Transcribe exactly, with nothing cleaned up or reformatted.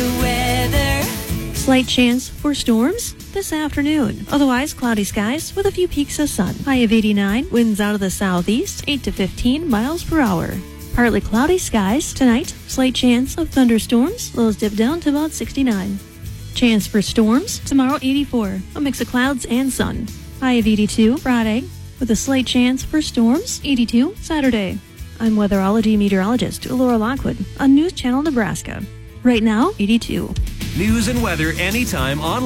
weather. Slight chance for storms this afternoon. Otherwise, cloudy skies with a few peaks of sun. High of eighty-nine, winds out of the southeast, eight to fifteen miles per hour. Partly cloudy skies tonight. Slight chance of thunderstorms. Lows dip down to about sixty-nine. Chance for storms tomorrow, eighty-four. A mix of clouds and sun. High of eighty-two Friday, with a slight chance for storms. eighty-two Saturday. I'm weatherology meteorologist Laura Lockwood on News Channel Nebraska. Right now, eighty-two. News and weather anytime online.